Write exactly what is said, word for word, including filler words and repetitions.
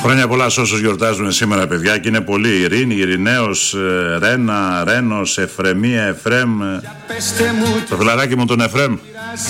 Χρόνια πολλά σε όσους γιορτάζουν σήμερα, παιδιά, και είναι πολλοί. Ειρήνη, Ειρηναίος, Ρένα, Ρένος, Εφρεμία, Εφρέμ. Το φιλαράκι μου τον Εφρέμ.